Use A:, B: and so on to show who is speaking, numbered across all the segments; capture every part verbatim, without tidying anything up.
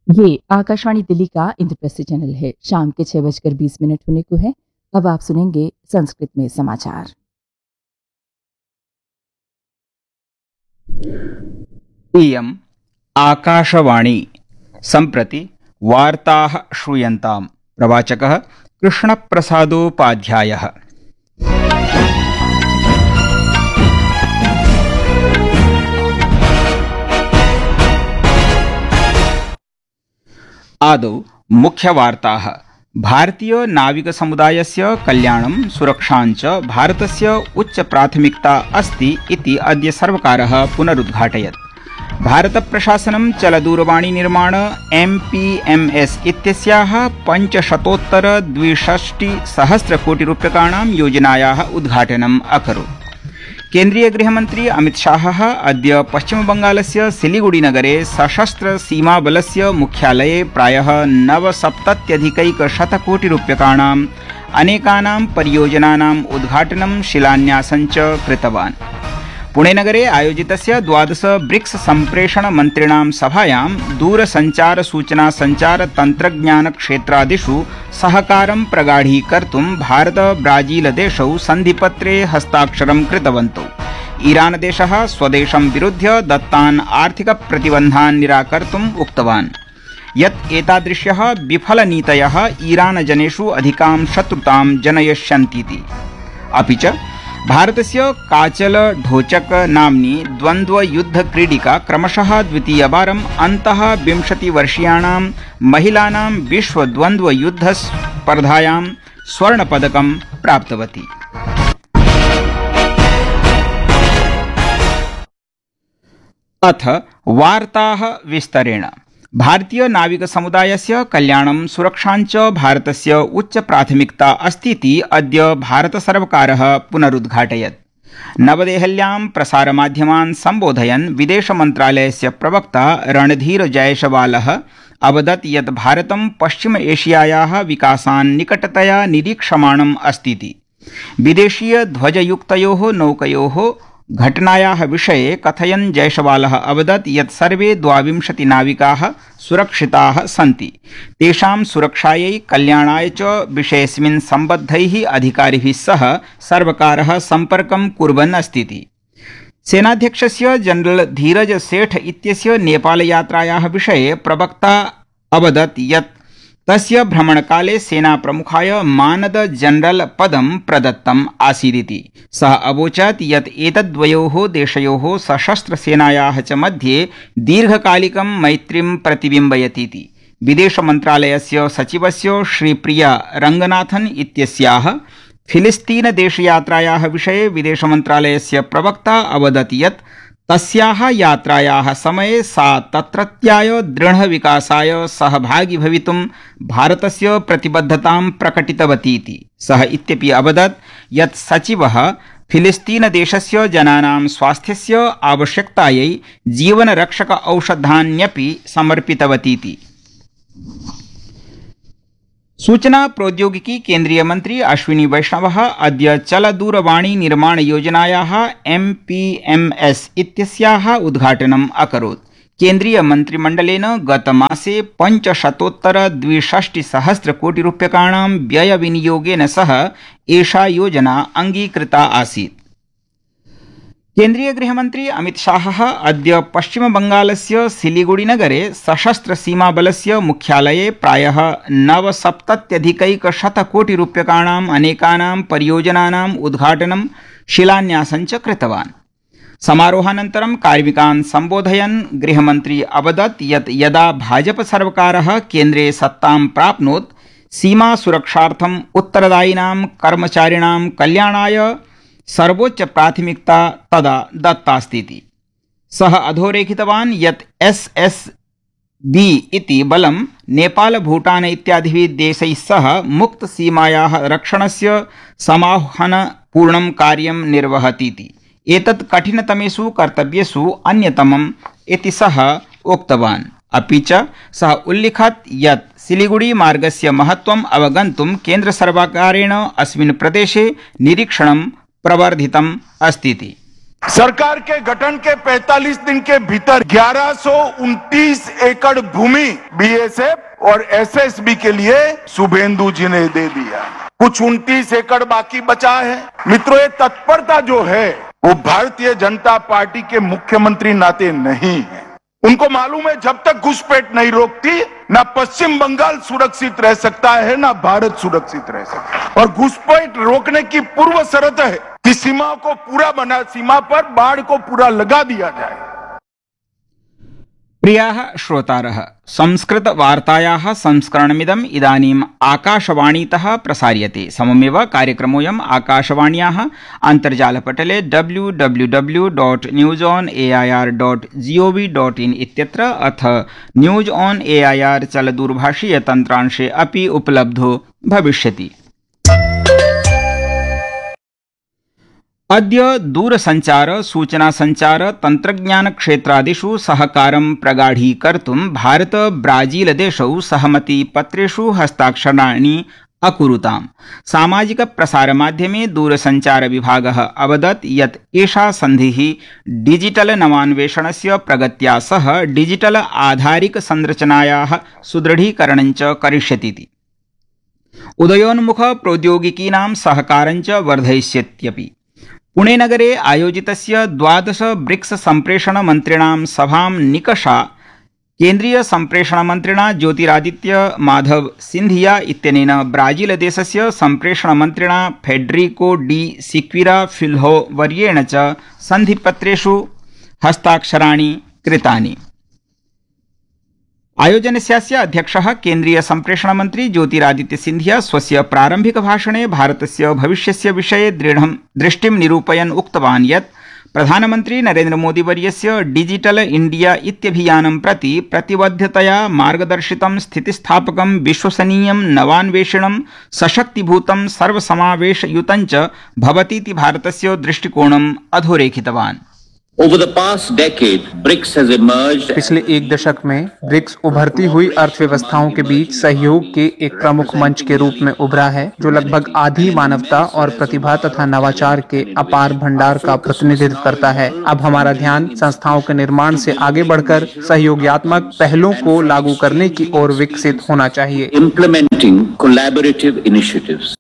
A: ये आकाशवाणी दिल्ली का इंद्रप्रस्थ चैनल है। शाम के छह बजकर बीस मिनट होने को है। अब आप सुनेंगे संस्कृत में समाचार।
B: इयम् आकाशवाणी सम्प्रति वार्ताः श्रूयन्ताम्। प्रवाचकः कृष्णप्रसादोपाध्यायः। आदौ मुख्यवार्ताः। भारतीय नाविक समुदायस्य कल्याणं सुरक्षां च भारतस्य उच्च प्राथमिकता अस्ति इति अद्य सर्वकारः पुनरुद्घाटयत्। भारत प्रशासनं चलदूरवाणी निर्माण एम पी एम एस इत्यस्याः पञ्चशतोत्तर द्विषष्टिसहस्रकोटिरूप्यकाणां योजनायाः उद्घाटनम् अकरोत्। केन्द्रीय गृहमन्त्री अमित शाहः अद्य पश्चिमबंगालस्य सिलीगुड़ीनगरे सशस्त्र सीमाबलस्य मुख्यालये प्रायः नवसप्तत्यधिकैकशतकोटिरूप्यकाणाम् अनेकानां परियोजनानाम् उद्घाटनं शिलान्यासं च कृतवान्। पुणेनगरे आयोजितस्य द्वादश ब्रिक्स सम्प्रेषण मन्त्रिणां सभायां दूरसञ्चार सूचना सञ्चार तन्त्रज्ञान क्षेत्रादिषु सहकारं प्रगाढीकर्तुं भारत ब्राजील देशौ सन्धिपत्रे हस्ताक्षरं कृतवन्तौ। ईरान देशः स्वदेशं विरुध्य दत्तान् आर्थिक प्रतिबन्धान् निराकर्तुम् उक्तवान् यत् एतादृश्यः विफलनीतयः ईरान जनेषु अधिकां शत्रुतां जनयिष्यन्तीति। अपि च भारतस्य काचल ढोचक नाम्नी द्वन्द्वयुद्धक्रीडिका क्रमशः द्वितीयवारम् अन्तः विंशतिवर्षीयाणां महिलानां विश्वद्वन्द्वयुद्धस्पर्धायां स्वर्णपदकं प्राप्तवती। अथ वार्ताः विस्तरेण। भारतीय नाविक समुदायस्य कल्याणं सुरक्षां च भारतस्य उच्च प्राथमिकता अस्तीति अद्य भारत सर्वकारः पुनरुद्घाटयत्। नवदेहल्यां प्रसारमाध्यमान् सम्बोधयन् विदेश मन्त्रालयस्य प्रवक्ता रणधीर जयसवालः अवदत् यत् भारतं पश्चिम एशियायाः विकासान् निकटतया निरीक्षमाणम् अस्तीति। विदेशीय ध्वजयुक्तयोः नौकयोः घटनायाः विषये कथयन् जयसवालः अवदत् यत् सर्वे द्वाविंशति नाविकाः सुरक्षिताः सन्ति। तेषां सुरक्षायै कल्याणाय च विषयेऽस्मिन् सम्बद्धैः अधिकारिभिः सह सर्वकारः सम्पर्कं कुर्वन् अस्तीति। सेनाध्यक्षस्य जनरल धीरज सेठ इत्यस्य नेपालयात्रायाः विषये प्रवक्ता अवदत् यत् तस्य भ्रमणकाले सेनाप्रमुखाय मानद जनरल पदं प्रदत्तम् आसीदिति। सः अवोचत् यत् एतद्वयोः देशयोः सशस्त्रसेनायाः च मध्ये दीर्घकालिकं मैत्रीं प्रतिबिम्बयतीति। विदेशमन्त्रालयस्य सचिवस्य श्रीप्रिया रङ्गनाथन् इत्यस्याः फिलिस्तीन देशयात्रायाः विषये विदेशमन्त्रालयस्य प्रवक्ता अवदत् यत् तस्याः यात्रायाः समये सा तत्रत्याय दृढविकासाय सहभागी भवितुं भारतस्य प्रतिबद्धतां प्रकटितवतीति। सः इत्यपि अवदत् यत् सचिवः फिलिस्तीन देशस्य जनानां स्वास्थ्यस्य आवश्यकतायै जीवनरक्षक औषधान्यपि समर्पितवतीति। सूचना प्रौद्योगिकी केन्द्रीय मंत्री अश्विनी वैष्णवः अद्य चलदूरवाणी निर्माण योजनायाः एम पी एम एस इत्यस्याः उद्घाटनम् अकरोत्। केन्द्रीय मन्त्रिमण्डलेन गतमासे पञ्चशतोत्तर द्विषष्टिसहस्रकोटिरूप्यकाणां व्ययविनियोगेन सह एषा योजना अङ्गीकृता आसीत्। केन्द्रीय गृहमन्त्री अमित शाहः अद्य पश्चिमबंगालस्य सिलीगुड़ीनगरे सशस्त्र सीमाबलस्य मुख्यालये प्रायः नवसप्तत्यधिकैकशतकोटिरूप्यकाणाम् अनेकानां परियोजनानाम् उद्घाटनं शिलान्यासं च कृतवान्। समारोहानन्तरं कार्मिकान् सम्बोधयन् गृहमन्त्री अवदत् यत् यदा भाजप सर्वकारः केन्द्रे सत्तां प्राप्नोत् सीमा सुरक्षार्थम् उत्तरदायिनां कर्मचारिणां कल्याणाय सर्वोच्च प्राथमिकता तदा दत्तास्तीति। सः अधोरेखितवान् यत् एस एस बी इति बलं नेपाल भूटान इत्यादिभिः देशैः सह मुक्त सीमायाः रक्षणस्य समाह्वानपूर्णं कार्यं निर्वहतीति। एतत् कठिनतमेषु कर्तव्येषु अन्यतमम् इति सः उक्तवान्। अपि च सः उल्लिखत् यत् सिलीगुड़ी मार्गस्य महत्त्वम् अवगन्तुं केन्द्रसर्वकारेण अस्मिन् प्रदेशे निरीक्षणं प्रवर्धितम् अस्तीति।
C: सरकार के गठन के पैंतालीस दिन के भीतर ग्यारह सौ उनतीस एकड़ भूमि बीएसएफ और एसएसबी के लिए शुभेंदु जी ने दे दिया। कुछ उनतीस एकड़ बाकी बचा है। मित्रों, ये तत्परता जो है वो भारतीय जनता पार्टी के मुख्यमंत्री नाते नहीं है। उनको मालूम है जब तक घुसपैठ नहीं रोकती ना पश्चिम बंगाल सुरक्षित रह सकता है ना भारत सुरक्षित रह सकता है। और घुसपैठ रोकने की पूर्व शर्त है कि सीमा को पूरा बना सीमा पर बाढ़ को पूरा लगा दिया जाए।
B: प्रियाः श्रोतारः, संस्कृतवार्तायाः संस्करणमिदम् इदानीम् आकाशवाणीतः प्रसार्यते। सममेव कार्यक्रमोऽयम् आकाशवाण्याः अन्तर्जालपटले W W W dot news on A I are dot ji O V dot in इत्यत्र अथ न्यूस् आन् ए ऐ आर् चलदूरभाषीयतन्त्रांशे अपि उपलब्धो भविष्यति। अद्य दूरसञ्चार सूचनासञ्चार तन्त्रज्ञानक्षेत्रादिषु सहकारं प्रगाढीकर्तुं भारत ब्राजील देशौ सहमतिपत्रेषु हस्ताक्षराणि अकुरुताम्। सामाजिकप्रसारमाध्यमे दूरसञ्चारविभागः अवदत् यत् एषा सन्धिः डिजिटल नवान्वेषणस्य प्रगत्या सह डिजिटल आधारिक संरचनायाः सुदृढीकरणञ्च करिष्यतीति। उदयोन्मुख प्रौद्योगिकीनां सहकारञ्च वर्धयिष्यत्यपि। पुणे नगरे आयोजितस्य द्वादश ब्रिक्स सम्प्रेषण मन्त्रिणां सभां निकषा केन्द्रीय सम्प्रेषण मन्त्रिणा ज्योतिरादित्य माधव सिन्धिया इत्यनेन ब्राजील देशस्य सम्प्रेषण मन्त्रिणा फेडरिको डी सिक्विरा फिल्हो वर्येण च सन्धिपत्रेषु हस्ताक्षराणि कृतानि। आयोजनस्यास्य अध्यक्षः केन्द्रीय सम्प्रेषण मन्त्री ज्योतिरादित्य सिन्धिया स्वस्य प्रारम्भिक भाषणे भारतस्य भविष्यस्य विषये दृढं दृष्टिं निरूपयन् उक्तवान् यत् प्रधानमन्त्री नरेन्द्र मोदी वर्यस्य डिजिटल इंडिया इत्यभियानं प्रति प्रतिबद्धतया मार्गदर्शितं स्थितिस्थापकं विश्वसनीयं नवान्वेषणं सशक्तिभूतं सर्वसमावेशयुतं च भवतीति भारतस्य दृष्टिकोणम् अधोरेखितवान्।
D: Over the past decade, BRICS has emerged.
E: पिछले एक दशक में ब्रिक्स उभरती हुई अर्थव्यवस्थाओं के बीच सहयोग के एक प्रमुख मंच के रूप में उभरा है, जो लगभग आधी मानवता और प्रतिभा तथा नवाचार के अपार भंडार का प्रतिनिधित्व करता है। अब हमारा ध्यान संस्थाओं के निर्माण से आगे बढ़कर सहयोगात्मक पहलों को लागू करने की ओर विकसित होना चाहिए।
D: Implementing collaborative initiatives.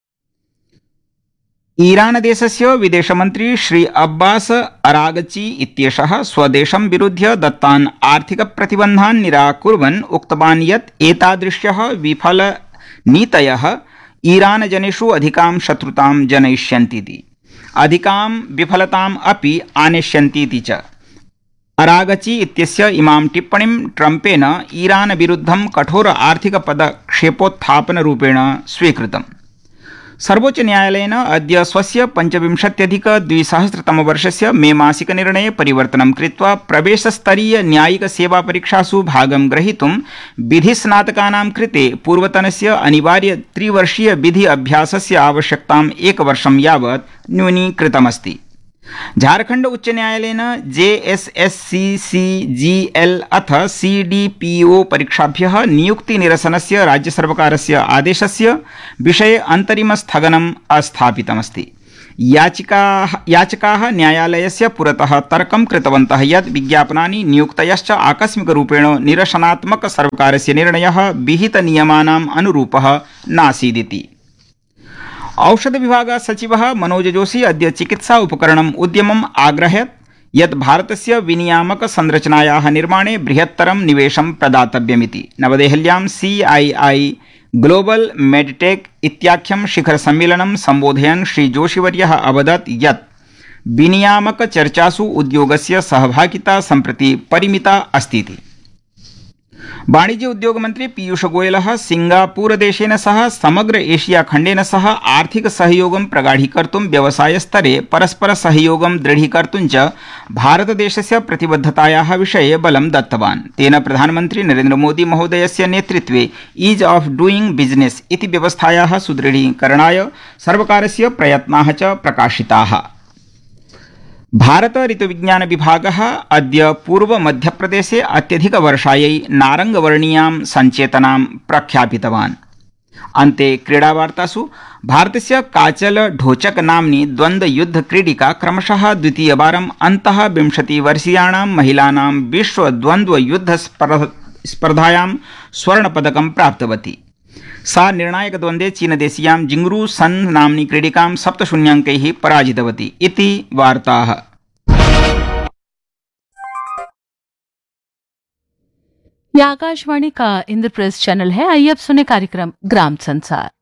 B: ईरान देशस्य विदेशमन्त्री श्री अब्बास अरागची इत्येषः स्वदेशं विरुध्य दत्तान् आर्थिकप्रतिबन्धान् निराकुर्वन् उक्तवान् यत् एतादृश्यः विफलनीतयः ईरानजनेषु अधिकां शत्रुतां जनयिष्यन्तीति, अधिकां विफलताम् अपि आनेष्यन्तीति च। अरागची इत्यस्य इमां टिप्पणीं ट्रम्पेन ईरान विरुद्धं कठोर आर्थिकपदक्षेपोत्थापनरूपेण स्वीकृतम्। सर्वोच्च न्यायालयेन अद्य स्वस्य पञ्चविंशत्यधिकद्विसहस्रतमवर्षस्य मे मासिकनिर्णये परिवर्तनं कृत्वा प्रवेशस्तरीय न्यायिकसेवापरीक्षासु भागं ग्रहीतुं विधिस्नातकानां कृते पूर्वतनस्य अनिवार्य त्रिवर्षीय विधि अभ्यासस्य आवश्यकताम् एकवर्षं यावत् न्यूनीकृतमस्ति। झारखंड उच्च न्यायालयेन जेएसएससीसीजीएल अथ सीडीपीओ परीक्षाभ्यः नियुक्तिनिरसनस्य राज्यसर्वकारस्य आदेशस्य विषये अन्तरिमस्थगनम् अस्थापितमस्ति। याचिकाः याचकाः न्यायालयस्य पुरतः तर्कं कृतवन्तः यत् विज्ञापनानि नियुक्तयश्च आकस्मिकरूपेण निरसनात्मक सर्वकारस्य निर्णयः विहितनियमानाम् अनुरूपः नासीदिति। औषध विभाग सचिवः मनोज जोशी अद्य चिकित्सा उपकरणम् उद्यमम् आग्रहयत् यत् भारतस्य विनियामक संरचनायाः निर्माणे बृहत्तरं निवेशं प्रदातव्यमिति। नवदेहल्यां सीआईआई ग्लोबल मेडटेक इत्याख्यं शिखर सम्मेलनं सम्बोधयन् श्री जोशीवर्यः अवदत् यत् विनियामक चर्चासु उद्योगस्य सहभागिता सम्प्रति परिमिता अस्तीति। वाणिज्य उद्योग मंत्री पीयूष गोयलः सिंगापुर देशेन सह समग्र एशिया खण्डेन सह आर्थिक सहयोगं प्रगाढीकर्तुं व्यवसाय स्तरे परस्पर सहयोगं दृढीकर्तुं च भारतदेशस्य प्रतिबद्धतायाः विषये बलं दत्तवान्। तेन प्रधानमन्त्री नरेन्द्र मोदी महोदयस्य नेतृत्वे ईज ऑफ डूइंग बिजनेस इति व्यवस्थायाः सुदृढीकरणाय सर्वकारस्य प्रयत्नाः च प्रकाशिताः। भारत ऋतुविज्ञान विभागः अद्य पूर्व मध्यप्रदेशे अत्यधिक वर्षायै नारंगवर्णीयां संचेतनां प्रख्यापितवान्। अन्ते क्रीडावार्तासु भारतस्य काचल ढोचक नाम्नी द्वन्द्वयुद्ध क्रीडिका क्रमशः द्वितीयवारम् अन्तः विंशतिवर्षीयाणां महिलानां विश्व द्वन्द्वयुद्ध स्पर्धायां स्वर्णपदकं प्राप्तवती। सा निर्णायकद्वन्द्वे चीनदेशीयां जिंगरू सन नाम्नी क्रीडिकां सप्तशून्याङ्कैः पराजितवती इति वार्ताः।
A: यह आकाशवाणी का इंद्रप्रस्थ चैनल है। आइए अब सुने कार्यक्रम ग्राम संसार।